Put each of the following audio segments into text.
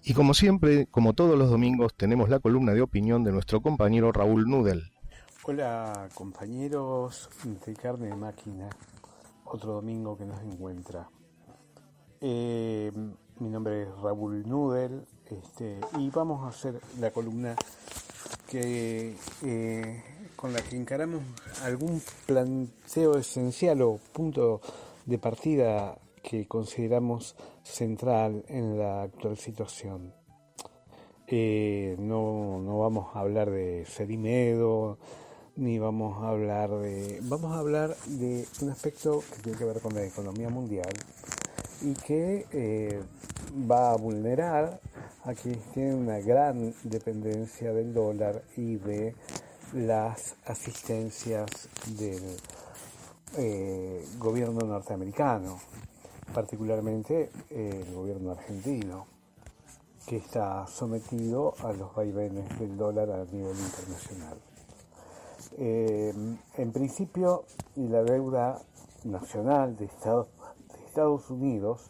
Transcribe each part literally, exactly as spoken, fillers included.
Y como siempre, como todos los domingos, tenemos la columna de opinión de nuestro compañero Raúl Nudel. Hola compañeros de Carne de Máquina, otro domingo que nos encuentra. Eh, mi nombre es Raúl Nudel este, y vamos a hacer la columna que eh, con la que encaramos algún planteo esencial o punto de partida que consideramos central en la actual situación. Eh, no, no vamos a hablar de Cerimedo, ni vamos a hablar de... Vamos a hablar de un aspecto que tiene que ver con la economía mundial y que eh, va a vulnerar a quienes tienen una gran dependencia del dólar y de las asistencias del eh, gobierno norteamericano, particularmente eh, el gobierno argentino, que está sometido a los vaivenes del dólar a nivel internacional. Eh, en principio, la deuda nacional de Estados, de Estados Unidos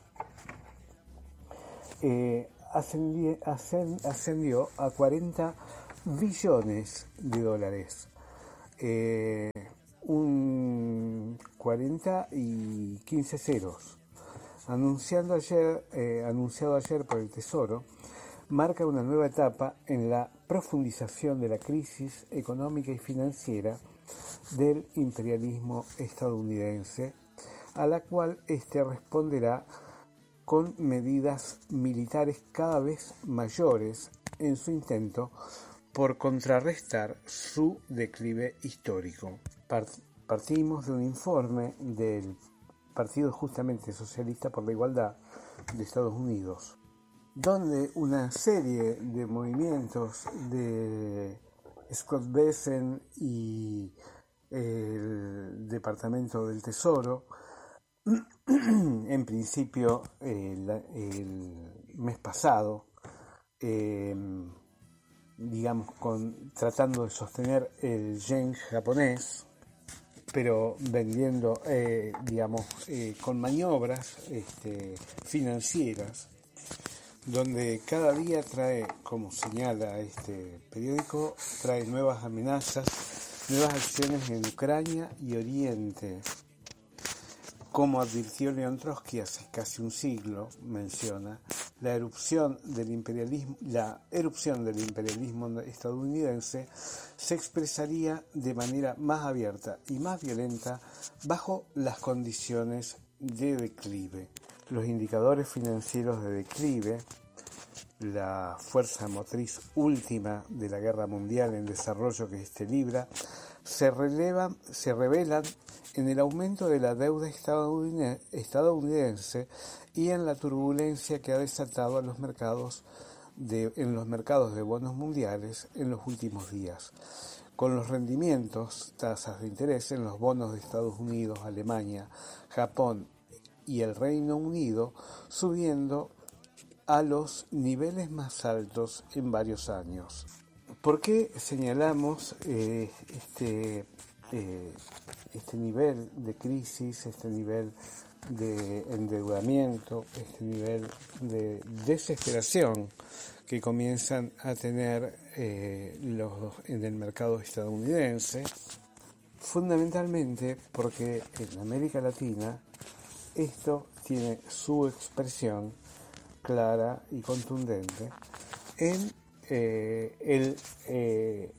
eh, ascendió, ascendió a cuarenta billones de dólares. Eh, un cuarenta y quince ceros. Anunciando ayer, eh, anunciado ayer por el Tesoro, marca una nueva etapa en la profundización de la crisis económica y financiera del imperialismo estadounidense, a la cual éste responderá con medidas militares cada vez mayores en su intento por contrarrestar su declive histórico. Partimos de un informe del Partido justamente Socialista por la Igualdad de Estados Unidos, donde una serie de movimientos de Scott Bessent y el Departamento del Tesoro, en principio el, el mes pasado, eh, digamos, con, tratando de sostener el yen japonés, pero vendiendo, eh, digamos, eh, con maniobras este, financieras, donde cada día trae, como señala este periódico, trae nuevas amenazas, nuevas acciones en Ucrania y Oriente. Como advirtió León Trotsky hace casi un siglo, menciona, la erupción del imperialismo, la erupción del imperialismo estadounidense se expresaría de manera más abierta y más violenta bajo las condiciones de declive. Los indicadores financieros de declive, la fuerza motriz última de la guerra mundial en desarrollo que éste libra, se relevan, se revelan en el aumento de la deuda estadounidense y en la turbulencia que ha desatado a los mercados de, en los mercados de bonos mundiales en los últimos días, con los rendimientos, tasas de interés en los bonos de Estados Unidos, Alemania, Japón y el Reino Unido subiendo a los niveles más altos en varios años. ¿Por qué señalamos eh, este, eh, este nivel de crisis, este nivel de endeudamiento, este nivel de desesperación que comienzan a tener eh, los en el mercado estadounidense? Fundamentalmente porque en América Latina esto tiene su expresión clara y contundente en eh, el, eh,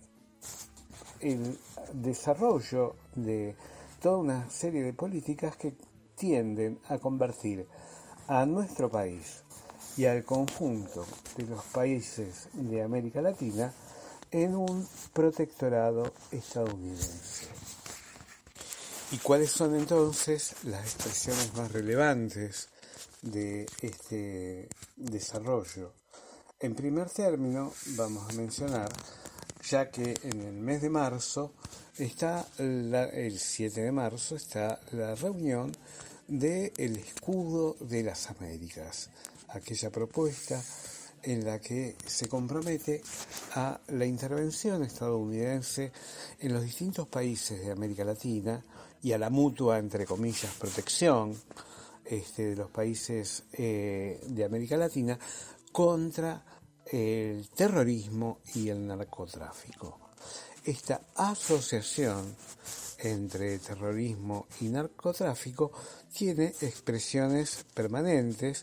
el desarrollo de toda una serie de políticas que tienden a convertir a nuestro país y al conjunto de los países de América Latina en un protectorado estadounidense. ¿Y cuáles son entonces las expresiones más relevantes de este desarrollo? En primer término, vamos a mencionar, ya que en el mes de marzo, está la, el siete de marzo, está la reunión del Escudo de las Américas, aquella propuesta en la que se compromete a la intervención estadounidense en los distintos países de América Latina y a la mutua, entre comillas, protección este, de los países eh, de América Latina contra el terrorismo y el narcotráfico. Esta asociación entre terrorismo y narcotráfico tiene expresiones permanentes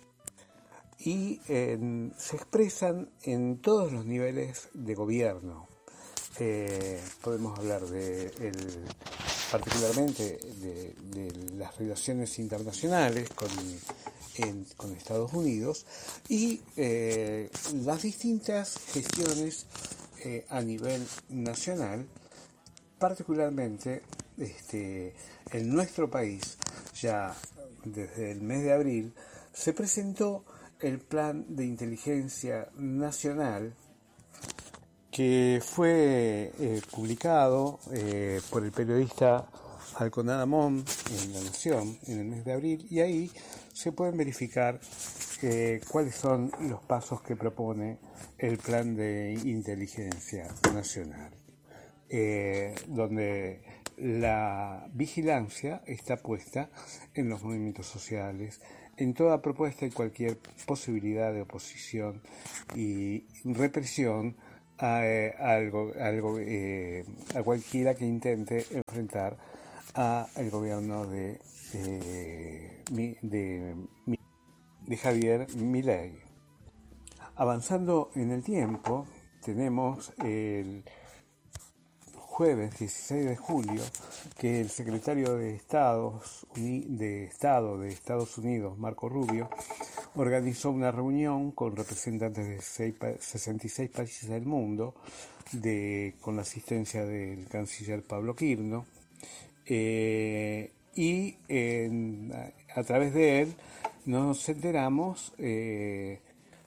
y eh, se expresan en todos los niveles de gobierno. Eh, podemos hablar de el, particularmente de, de las relaciones internacionales con, en, con Estados Unidos y eh, las distintas gestiones eh, a nivel nacional, particularmente este, en nuestro país. Ya desde el mes de abril se presentó el Plan de Inteligencia Nacional, que fue eh, publicado eh, por el periodista Alconada Mon en La Nación en el mes de abril, y ahí se pueden verificar eh, cuáles son los pasos que propone el Plan de Inteligencia Nacional, eh, donde la vigilancia está puesta en los movimientos sociales, en toda propuesta y cualquier posibilidad de oposición y represión a, eh, algo, algo, eh, a cualquiera que intente enfrentar a el gobierno de, eh, de, de, de Javier Milei. Avanzando en el tiempo, tenemos el jueves dieciséis de julio que el secretario de Estados de Estado de Estados Unidos, Marco Rubio, organizó una reunión con representantes de sesenta y seis países del mundo, de, con la asistencia del canciller Pablo Quirno, eh, y eh, a través de él nos enteramos eh,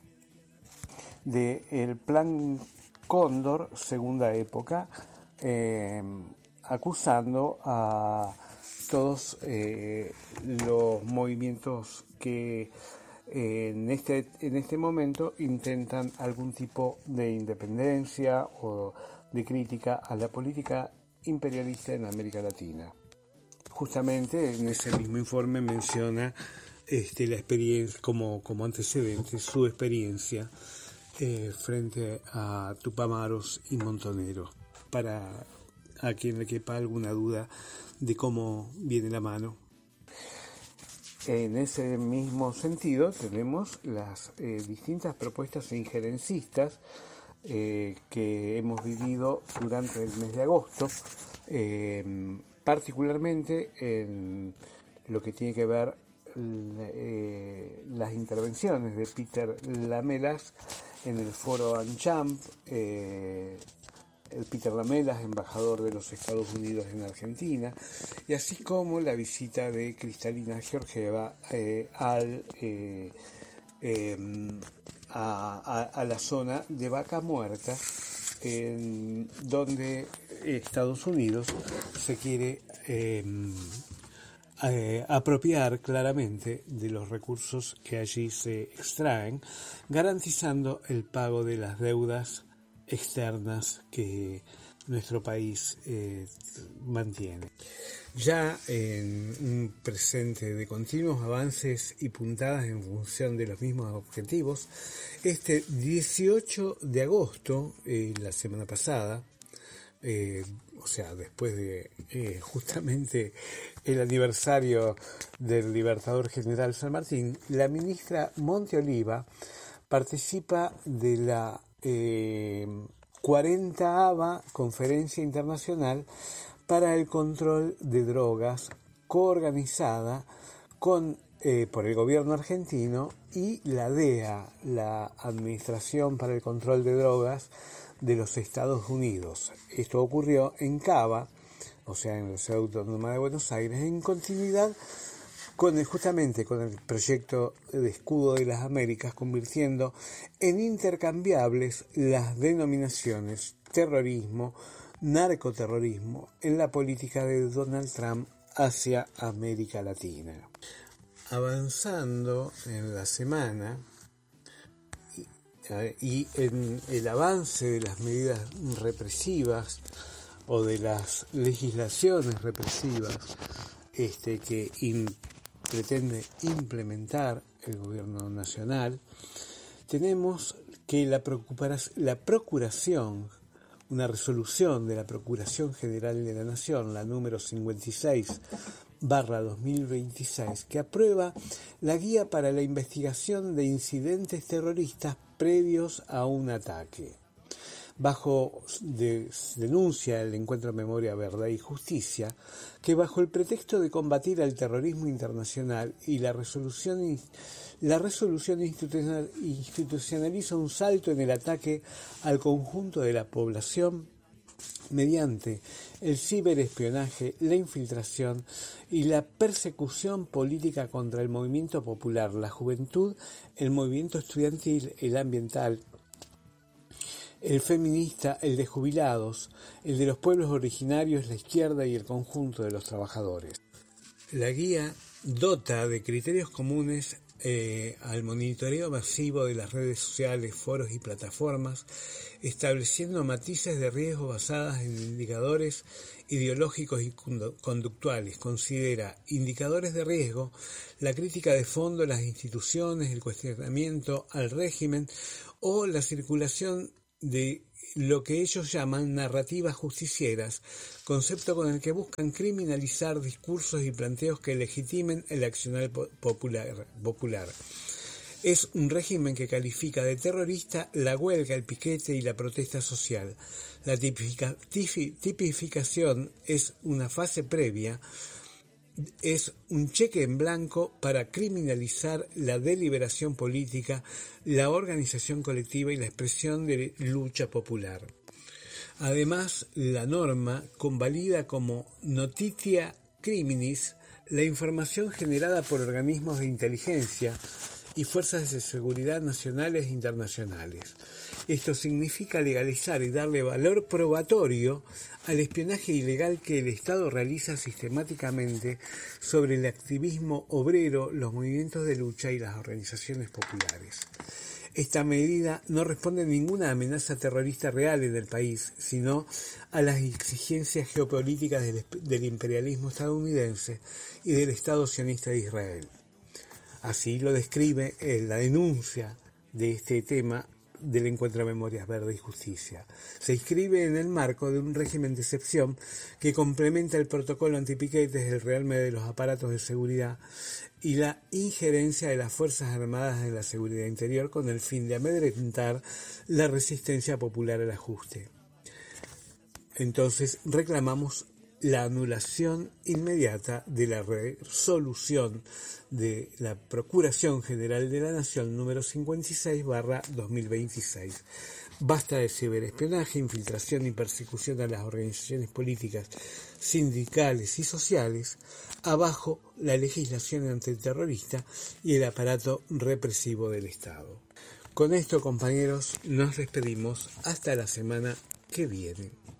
del Plan Cóndor, segunda época, eh, acusando a todos eh, los movimientos que eh, en este en este momento intentan algún tipo de independencia o de crítica a la política imperialista en América Latina. Justamente en ese mismo informe menciona este, la experiencia como, como antecedente, su experiencia eh, frente a Tupamaros y Montonero, para a quien le quepa alguna duda de cómo viene la mano. En ese mismo sentido tenemos las eh, distintas propuestas injerencistas eh, que hemos vivido durante el mes de agosto, eh, particularmente en lo que tiene que ver eh, las intervenciones de Peter Lamelas en el foro ANCHAMP, eh, el Peter Lamelas, embajador de los Estados Unidos en Argentina, y así como la visita de Cristalina Georgieva eh, al, eh, eh, a, a, a la zona de Vaca Muerta, en donde Estados Unidos se quiere eh, eh, apropiar claramente de los recursos que allí se extraen, garantizando el pago de las deudas externas que nuestro país eh, mantiene. Ya en un presente de continuos avances y puntadas en función de los mismos objetivos, este dieciocho de agosto, eh, la semana pasada, eh, o sea, después de eh, justamente el aniversario del Libertador General San Martín, la ministra Monteoliva participa de la Eh, cuarentaava Conferencia Internacional para el Control de Drogas, coorganizada con, eh, por el gobierno argentino y la D E A, la Administración para el Control de Drogas de los Estados Unidos. Esto ocurrió en Cava, o sea, en la Ciudad Autónoma de Buenos Aires, en continuidad con el, justamente con el proyecto de Escudo de las Américas, convirtiendo en intercambiables las denominaciones terrorismo, narcoterrorismo en la política de Donald Trump hacia América Latina. Avanzando en la semana y, y en el avance de las medidas represivas o de las legislaciones represivas este, que in, pretende implementar el gobierno nacional, tenemos que la, la procuración, una resolución de la Procuración General de la Nación, la número cincuenta y seis barra dos mil veintiséis, que aprueba la guía para la investigación de incidentes terroristas previos a un ataque. Bajo de, denuncia el Encuentro Memoria, Verdad y Justicia, que bajo el pretexto de combatir al terrorismo internacional y la resolución, la resolución institucional, institucionaliza un salto en el ataque al conjunto de la población mediante el ciberespionaje, la infiltración y la persecución política contra el movimiento popular, la juventud, el movimiento estudiantil, el ambiental, el feminista, el de jubilados, el de los pueblos originarios, la izquierda y el conjunto de los trabajadores. La guía dota de criterios comunes eh, al monitoreo masivo de las redes sociales, foros y plataformas, estableciendo matices de riesgo basadas en indicadores ideológicos y conductuales. Considera indicadores de riesgo la crítica de fondo a las instituciones, el cuestionamiento al régimen o la circulación de lo que ellos llaman narrativas justicieras, concepto con el que buscan criminalizar discursos y planteos que legitimen el accionar popular. popular. Es un régimen que califica de terrorista la huelga, el piquete y la protesta social. La tipifica, tipificación es una fase previa, es un cheque en blanco para criminalizar la deliberación política, la organización colectiva y la expresión de lucha popular. Además, la norma convalida como notitia criminis la información generada por organismos de inteligencia y fuerzas de seguridad nacionales e internacionales. Esto significa legalizar y darle valor probatorio al espionaje ilegal que el Estado realiza sistemáticamente sobre el activismo obrero, los movimientos de lucha y las organizaciones populares. Esta medida no responde a ninguna amenaza terrorista real en el país, sino a las exigencias geopolíticas del, del imperialismo estadounidense y del Estado sionista de Israel. Así lo describe eh, la denuncia de este tema del Encuentro Memorias, Verdad y Justicia. Se inscribe en el marco de un régimen de excepción que complementa el protocolo antipiquetes, el rearme de los aparatos de seguridad y la injerencia de las Fuerzas Armadas en la seguridad interior con el fin de amedrentar la resistencia popular al ajuste. Entonces reclamamos la anulación inmediata de la resolución de la Procuración General de la Nación número cincuenta y seis barra dos mil veintiséis. Basta de ciberespionaje, infiltración y persecución a las organizaciones políticas, sindicales y sociales. Abajo la legislación antiterrorista y el aparato represivo del Estado. Con esto, compañeros, nos despedimos hasta la semana que viene.